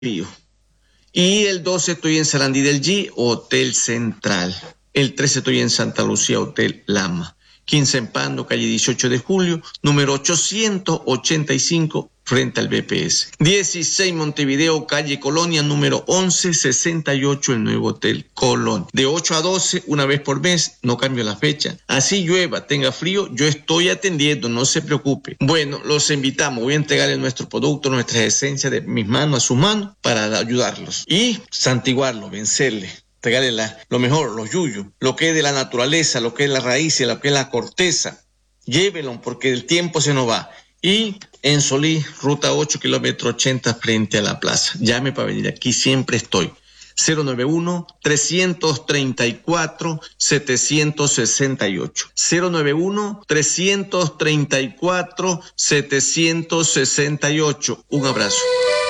Río. Y el 12 estoy en Sarandí del G, Hotel Central. El 13 estoy en Santa Lucía, Hotel Lama. 15 en Pando, calle 18 de julio, número 885, frente al BPS. 16 Montevideo, calle Colonia, número 1168, el nuevo Hotel Colón. De 8 a 12, una vez por mes, no cambio la fecha. Así llueva, tenga frío, yo estoy atendiendo, no se preocupe. Bueno, los invitamos, voy a entregarles nuestro producto, nuestras esencias de mis manos a sus manos para ayudarlos y santiguarlos, vencerles. Regale lo mejor, los yuyos, lo que es de la naturaleza, lo que es la raíz, lo que es la corteza. Llévenlo porque el tiempo se nos va. Y en Solí, ruta 8, kilómetro 80, frente a la plaza. Llame para venir, aquí siempre estoy. 091-334-768. 091-334-768. Un abrazo.